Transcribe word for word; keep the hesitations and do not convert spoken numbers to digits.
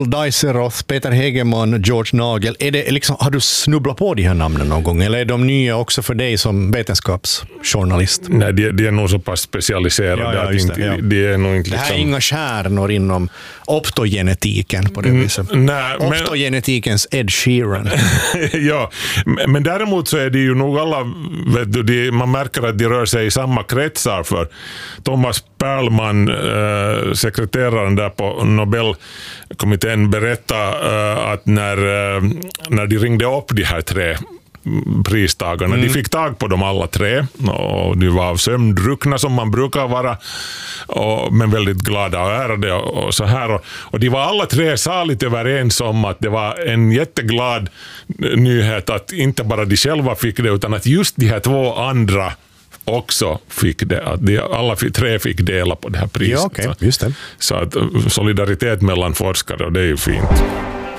Dijsselroth, Peter Hegeman, George Nagel. Är det liksom, har du snubblat på de här namnen någon gång? Eller är de nya också för dig som vetenskapsjournalist? Nej, de, de är nog så pass specialiserade. Ja, ja, att inte, det, ja. de är nog inte det här liksom... är inga kärnor inom optogenetiken på det viset. Mm, nej, men... Optogenetikens Ed Sheeran. Ja, men däremot så är det ju nog alla, vet du, de, man märker att de rör sig i samma kretsar, för Thomas Perlman, eh, sekreteraren där på Nobelkommittén, berättade eh, att när, eh, när de ringde upp de här tre pristagarna, mm. de fick tag på dem alla tre, och de var sömndruckna som man brukar vara, och, men väldigt glada och ärade och, och så här, och, och de var alla tre saligt överens om att det var en jätteglad nyhet att inte bara de själva fick det, utan att just de här två andra också fick det, att de, alla tre fick dela på det här priset. Ja, okay. Just det. Så att solidaritet mellan forskare, och det är ju fint.